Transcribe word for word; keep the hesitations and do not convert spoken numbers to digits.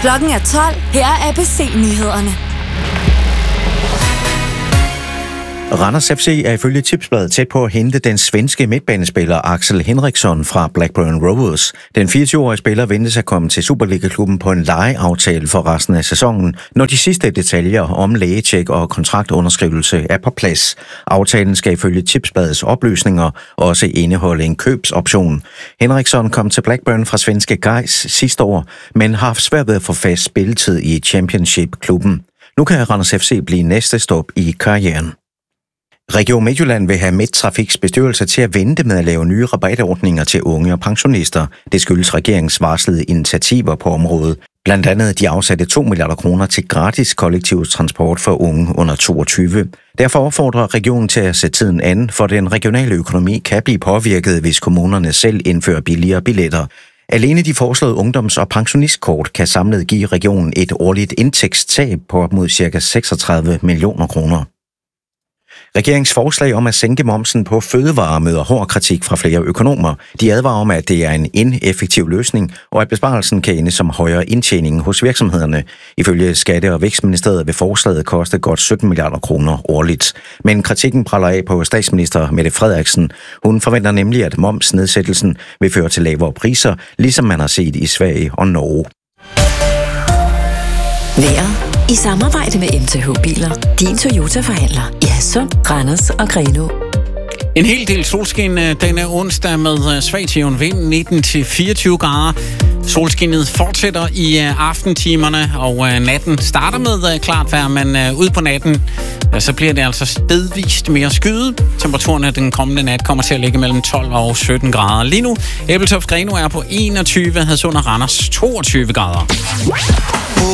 Klokken er tolv. Her er A B C-nyhederne. Randers F C er ifølge Tipsbladet tæt på at hente den svenske midtbanespiller Axel Henriksson fra Blackburn Rovers. Den fireogtyve-årige spiller ventes at komme til Superliga-klubben på en lejeaftale for resten af sæsonen, når de sidste detaljer om lægetjek og kontraktunderskrivelse er på plads. Aftalen skal ifølge Tipsbladets oplysninger også indeholde en købsoption. Henriksson kom til Blackburn fra svenske Gais sidste år, men har haft svært ved at få fast spilletid i Championship-klubben. Nu kan Randers F C blive næste stop i karrieren. Region Midtjylland vil have Midttrafiks bestyrelse til at vente med at lave nye rabatordninger til unge og pensionister. Det skyldes regeringens varslede initiativer på området. Blandt andet de afsatte to milliarder kroner til gratis kollektiv transport for unge under toogtyve. Derfor opfordrer regionen til at sætte tiden an, for den regionale økonomi kan blive påvirket, hvis kommunerne selv indfører billigere billetter. Alene de foreslåede ungdoms- og pensionistkort kan samlet give regionen et årligt indtægtstab på op mod ca. seksogtredive millioner kroner. Regeringens forslag om at sænke momsen på fødevarer møder hård kritik fra flere økonomer. De advarer om, at det er en ineffektiv løsning, og at besparelsen kan ende som højere indtjening hos virksomhederne. Ifølge Skatte- og Vækstministeriet vil forslaget koste godt sytten milliarder kroner årligt. Men kritikken praller af på statsminister Mette Frederiksen. Hun forventer nemlig, at momsnedsættelsen vil føre til lavere priser, ligesom man har set i Sverige og Norge. Vejret i samarbejde med M T H Biler. Din Toyota-forhandler i Hadsund, Randers og Grenaa. En hel del solskin denne onsdag med svag til jævn vind, nitten til fireogtyve grader. Solskinnet fortsætter i aftentimerne, og natten starter med klart vejr, men ud på natten så bliver det altså stedvist mere skyet. Temperaturen den kommende nat kommer til at ligge mellem tolv og sytten grader. Lige nu, Ebeltoft Grenaa er på enogtyve, Hadsund og Randers toogtyve grader.